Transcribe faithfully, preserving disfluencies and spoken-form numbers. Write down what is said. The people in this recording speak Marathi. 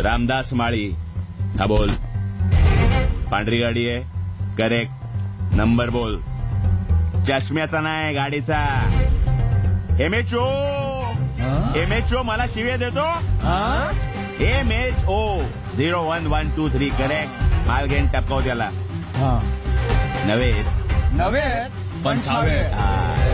रामदास माळी. हा बोल. पांढरी गाडी आहे. करेक्ट. नंबर बोल. चष्म्याचा नाही, गाडीचा. M H O. M H O मला शिव्या देतो. M H O zero one one two three. Correct. माल घेऊन टपकाव त्याला. नव्हे नव्हे पंचावे.